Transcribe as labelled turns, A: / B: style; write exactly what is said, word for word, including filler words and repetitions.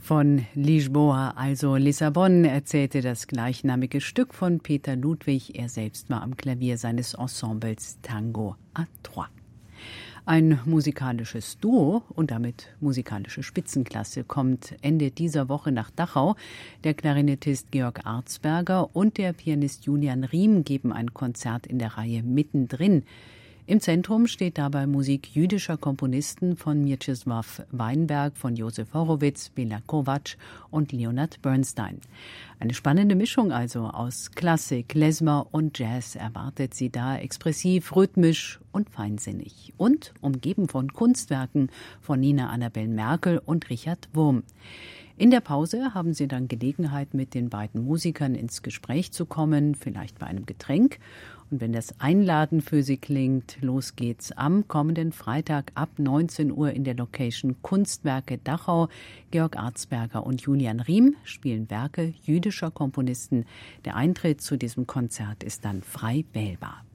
A: Von Lisboa, also Lissabon, erzählte das gleichnamige Stück von Peter Ludwig. Er selbst war am Klavier seines Ensembles Tango à Trois. Ein musikalisches Duo und damit musikalische Spitzenklasse kommt Ende dieser Woche nach Dachau. Der Klarinettist Georg Arzberger und der Pianist Julian Riem geben ein Konzert in der Reihe Mittendrin. Im Zentrum steht dabei Musik jüdischer Komponisten von Mieczysław Weinberg, von Josef Horowitz, Bela Kovac und Leonard Bernstein. Eine spannende Mischung also aus Klassik, Klezmer und Jazz erwartet sie da, expressiv, rhythmisch und feinsinnig. Und umgeben von Kunstwerken von Nina Annabel Merkel und Richard Wurm. In der Pause haben Sie dann Gelegenheit, mit den beiden Musikern ins Gespräch zu kommen, vielleicht bei einem Getränk. Und wenn das Einladen für Sie klingt, los geht's am kommenden Freitag ab neunzehn Uhr in der Location Kunstwerke Dachau. Georg Arzberger und Julian Riem spielen Werke jüdischer Komponisten. Der Eintritt zu diesem Konzert ist dann frei wählbar.